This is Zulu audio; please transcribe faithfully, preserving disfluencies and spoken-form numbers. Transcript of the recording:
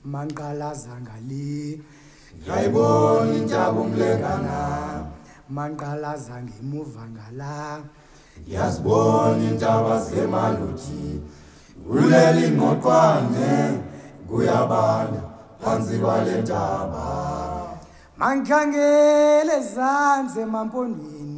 manqalaza ngali ngayibona intaba umlekana manqalaza ngemuva ngala yazibona intaba zemaluthi kuleli ngoqwane kuyabanda phansi kwale ntaba mankhangele zanze mampondweni